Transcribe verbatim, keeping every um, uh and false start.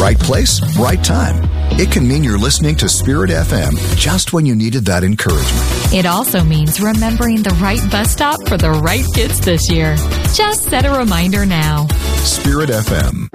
Right place, right time. It can mean you're listening to Spirit F M just when you needed that encouragement. It also means remembering the right bus stop for the right kids this year. Just set a reminder now. Spirit F M.